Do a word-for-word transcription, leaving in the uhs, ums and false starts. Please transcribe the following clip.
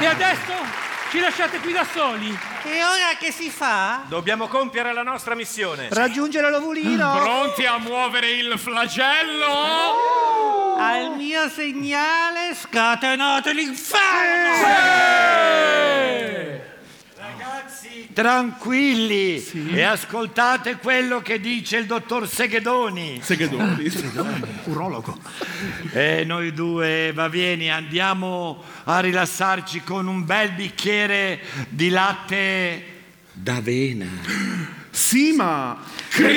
adesso ci lasciate qui da soli. E ora che si fa? Dobbiamo compiere la nostra missione. Raggiungere l'ovulino. Pronti a muovere il flagello? Al mio segnale scatenate l'inferno! Ragazzi, tranquilli e ascoltate quello che dice il dottor Seghedoni. Seghedoni. Urologo. E noi due, va vieni, andiamo a rilassarci con un bel bicchiere di latte d'avena. Sì, ma...